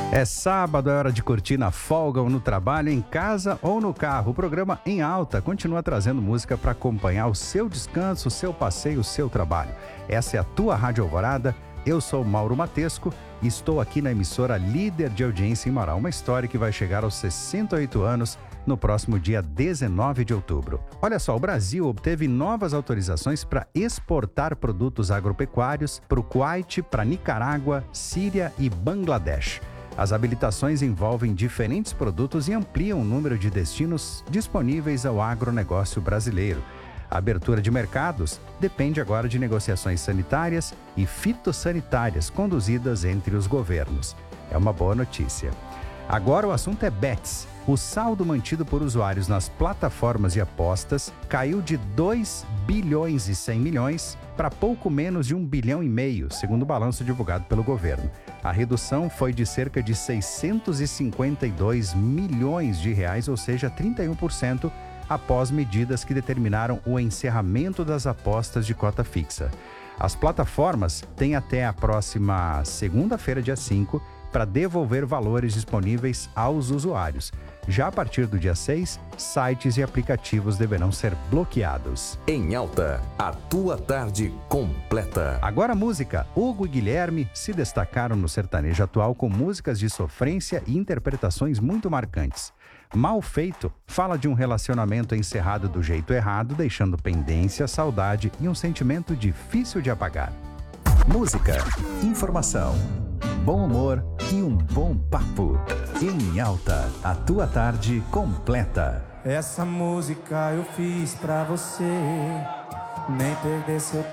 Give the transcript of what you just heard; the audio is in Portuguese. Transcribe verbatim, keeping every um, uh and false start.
É sábado, é hora de curtir na folga ou no trabalho, em casa ou no carro. O programa Em Alta continua trazendo música para acompanhar o seu descanso, o seu passeio, o seu trabalho. Essa é a tua Rádio Alvorada. Eu sou Mauro Matesco e estou aqui na emissora líder de audiência em Marau. Uma história que vai chegar aos sessenta e oito anos no próximo dia dezenove de outubro. Olha só, o Brasil obteve novas autorizações para exportar produtos agropecuários para o Kuwait, para Nicarágua, Síria e Bangladesh. As habilitações envolvem diferentes produtos e ampliam o número de destinos disponíveis ao agronegócio brasileiro. A abertura de mercados depende agora de negociações sanitárias e fitossanitárias conduzidas entre os governos. É uma boa notícia. Agora o assunto é bets. O saldo mantido por usuários nas plataformas de apostas caiu de dois bilhões e cem milhões para pouco menos de um bilhão e meio, segundo o balanço divulgado pelo governo. A redução foi de cerca de seiscentos e cinquenta e dois milhões de reais, ou seja, trinta e um por cento, após medidas que determinaram o encerramento das apostas de cota fixa. As plataformas têm até a próxima segunda-feira, dia cinco, para devolver valores disponíveis aos usuários. Já a partir do dia seis, sites e aplicativos deverão ser bloqueados. Em Alta, a tua tarde completa. Agora a música. Hugo e Guilherme se destacaram no sertanejo atual com músicas de sofrência e interpretações muito marcantes. Mal Feito fala de um relacionamento encerrado do jeito errado, deixando pendência, saudade e um sentimento difícil de apagar. Música, informação, bom humor e um bom papo. Em Alta, a tua tarde completa. Essa música eu fiz pra você nem perder seu